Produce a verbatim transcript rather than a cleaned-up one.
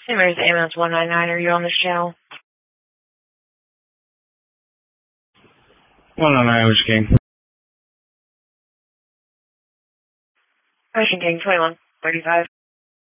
Simmers, ambulance one nine nine, are you on this channel? one nine nine, Ocean King. Ocean King, twenty-one thirty-five.